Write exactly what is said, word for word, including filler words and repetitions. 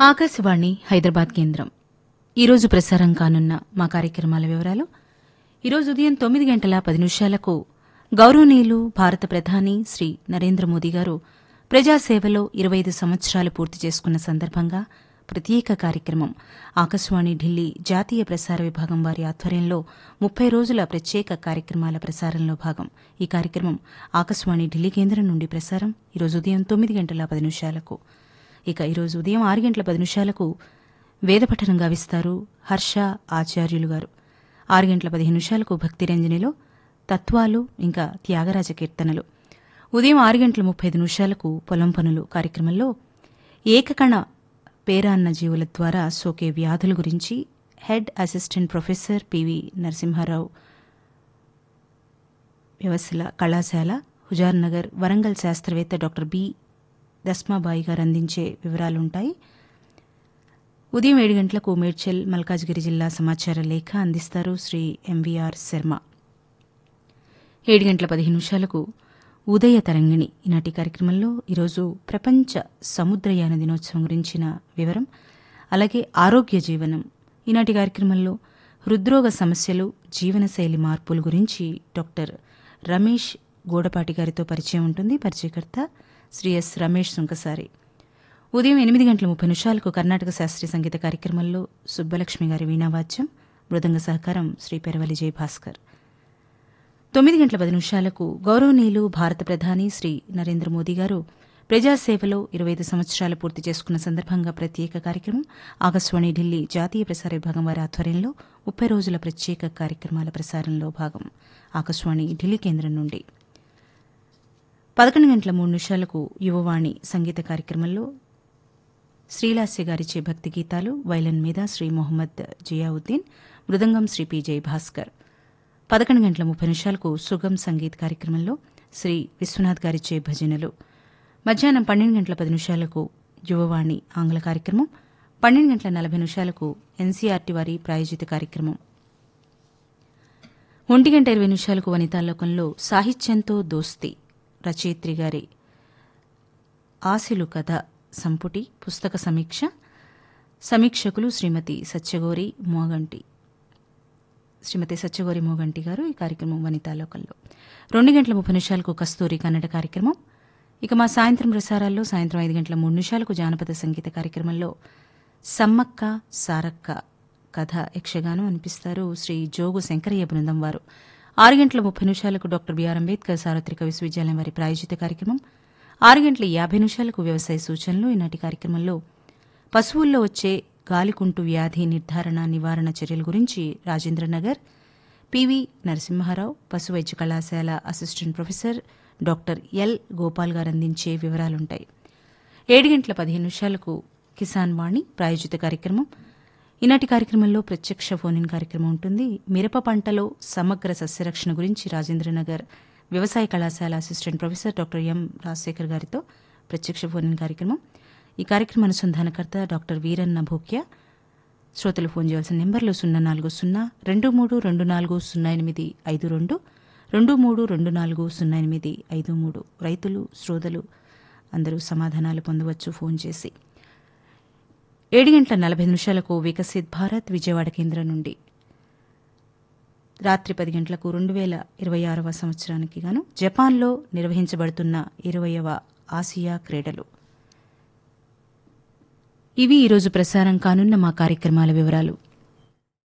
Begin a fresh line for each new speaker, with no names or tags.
ఆకాశవాణి హైదరాబాద్ కేంద్రం ఈరోజు ప్రసారం కానున్న మా కార్యక్రమాల వివరాలు. ఈరోజు ఉదయం తొమ్మిది గంటల పది నిమిషాలకు గౌరవనీయులు భారత ప్రధాని శ్రీ నరేంద్ర మోదీ గారు ప్రజాసేవలో ఇరవై ఐదు సంవత్సరాలు పూర్తి చేసుకున్న సందర్భంగా ప్రత్యేక కార్యక్రమం ఆకాశవాణి ఢిల్లీ జాతీయ ప్రసార విభాగం వారి ఆధ్వర్యంలో ముప్పై రోజుల ప్రత్యేక కార్యక్రమాల ప్రసారంలో భాగం. ఈ కార్యక్రమం ఆకాశవాణి ఢిల్లీ కేంద్రం నుండి ప్రసారం ఈరోజు ఉదయం తొమ్మిది గంటల పది నిమిషాలకు. ఇక ఈరోజు ఉదయం ఆరు గంటల పది నిమిషాలకు వేదపఠనం గావిస్తారు హర్ష ఆచార్యులు గారు. ఆరు గంటల పదిహేను నిమిషాలకు భక్తిరంజనిలో తత్వాలు ఇంకా త్యాగరాజ కీర్తనలు. ఉదయం ఆరు గంటల ముప్పై ఐదు నిమిషాలకు పొలం పనులు కార్యక్రమంలో ఏకకణ పేరాన్న జీవుల ద్వారా సోకే వ్యాధుల గురించి head assistant professor PV Narasimha Rao వ్యవసాయ కళాశాల హుజార్నగర్ వరంగల్ శాస్త్రవేత్త డాక్టర్ బి దస్మాబాయి గారు అందించే వివరాలుంటాయి. ఉదయం ఏడు గంటలకు మేడ్చల్ మల్కాజ్గిరి జిల్లా సమాచార లేఖ అందిస్తారు శ్రీ ఎంవీఆర్ శర్మ. ఏడు గంటల పదిహేను నిమిషాలకు ఉదయ తరంగిణి ఈనాటి కార్యక్రమంలో ఈరోజు ప్రపంచ సముద్రయాన దినోత్సవం గురించిన వివరం, అలాగే ఆరోగ్య జీవనం ఈనాటి కార్యక్రమంలో హృద్రోగ సమస్యలు జీవనశైలి మార్పుల గురించి డాక్టర్ రమేష్ గోడపాటి గారితో పరిచయం ఉంటుంది. పరిచయకర్త శ్రీ ఎస్ రమేష్ సుంకసారి. ఉదయం ఎనిమిది గంటల ముప్పై నిమిషాలకు కర్ణాటక శాస్త్రీయ సంగీత కార్యక్రమంలో సుబ్బలక్ష్మి గారి వీణావాద్యం, మృదంగ సహకారం శ్రీ పెరవలి జయభాస్కర్. తొమ్మిది గంటల పది నిమిషాలకు గౌరవనీయులు భారత ప్రధాని శ్రీ నరేంద్ర మోదీ గారు ప్రజాసేవలో ఇరవై ఐదు సంవత్సరాలు పూర్తి చేసుకున్న సందర్భంగా ప్రత్యేక కార్యక్రమం ఆకాశవాణి ఢిల్లీ జాతీయ ప్రసార విభాగం వారి ఆధ్వర్యంలో ముప్పై రోజుల ప్రత్యేక కార్యక్రమాల ప్రసారంలో భాగం ఆకాశవాణి ఢిల్లీ కేంద్రం నుండి. పదకొండు గంటల మూడు నిమిషాలకు యువవాణి సంగీత కార్యక్రమంలో శ్రీలాస్య గారిచే భక్తి గీతాలు, వైలన్ మీద శ్రీ మొహమ్మద్ జియావుద్దీన్, మృదంగం శ్రీ పి జయభాస్కర్. పదకొండు గంటల ముప్పై నిమిషాలకు సుగం సంగీత్ కార్యక్రమంలో శ్రీ విశ్వనాథ్ గారిచే భజనలు. మధ్యాహ్నం పన్నెండు గంటల పది నిమిషాలకు యువవాణి ఆంగ్ల కార్యక్రమం, పన్నెండు గంటల నలభై నిమిషాలకు ఎన్సీఆర్టీ వారి ప్రాయోజిత కార్యక్రమం. ఒంటి గంట ఇరవై నిమిషాలకు వనితాలోకంలో సాహిత్యంతో దోస్తి రచయిత్రి గారి ఆశిలు కథ సంపుటి పుస్తక సమీక్ష, సమీక్షకులు శ్రీమతి సత్యగోరి మోగంటి శ్రీమతి సత్యగోరి మోగంటి గారు. ఈ కార్యక్రమం వనితాలోకంలో. రెండు గంటల ముప్పై నిమిషాలకు కస్తూరి కన్నడ కార్యక్రమం. ఇక మా సాయంత్రం ప్రసారాల్లో సాయంత్రం ఐదు గంటల మూడు నిమిషాలకు జానపద సంగీత కార్యక్రమంలో సమ్మక్క సారక్క కథ యక్షగానం అనిపిస్తారు శ్రీ జోగు శంకరయ్య బృందం వారు. ఆరు గంటల ముప్పై నిమిషాలకు డాక్టర్ బిఆర్ అంబేద్కర్ సార్వత్రిక విశ్వవిద్యాలయం వారి ప్రాయోజిత కార్యక్రమం. ఆరు గంటల యాభై నిమిషాలకు వ్యవసాయ సూచనలు ఈనాటి కార్యక్రమంలో పశువుల్లో వచ్చే గాలికుంటు వ్యాధి నిర్ధారణ నివారణ చర్యల గురించి రాజేంద్రనగర్ పివి నరసింహారావు పశు వైద్య కళాశాల assistant professor doctor L Gopal గారు అందించే వివరాలుంటాయి. ఏడు గంటల పదిహేను నిమిషాలకు కిసాన్ వాణి ప్రాయోజిత కార్యక్రమం. ఈనాటి కార్యక్రమంలో ప్రత్యక్ష ఫోన్ ఇన్ కార్యక్రమం ఉంటుంది. మిరప పంటలో సమగ్ర సస్యరక్షణ గురించి రాజేంద్రనగర్ వ్యవసాయ కళాశాల assistant professor doctor M Rajasekhar గారితో ప్రత్యక్ష ఫోన్ ఇన్ కార్యక్రమం. ఈ కార్యక్రమ అనుసంధానకర్త డాక్టర్ వీరన్న భూక్య. శ్రోతలు ఫోన్ చేయాల్సిన నెంబర్లు సున్నా నాలుగు సున్నా రెండు మూడు రెండు నాలుగు సున్నా ఎనిమిది ఐదు రెండు రెండు మూడు రెండు నాలుగు సున్నా ఎనిమిది ఐదు మూడు. రైతులు శ్రోతలు అందరూ సమాధానాలు పొందవచ్చు ఫోన్ చేసి. ఏడు గంటల నలభై నిమిషాలకు వికసిత్ భారత్ విజయవాడ కేంద్రం నుండి. రాత్రి పది గంటలకు రెండు వేల ఇరవై ఆరవ సంవత్సరానికి గాను జపాన్లో నిర్వహించబడుతున్న ఇరవయవ ఆసియా క్రీడలు. ఇవి ఈరోజు ప్రసారం కానున్న మా కార్యక్రమాల వివరాలు.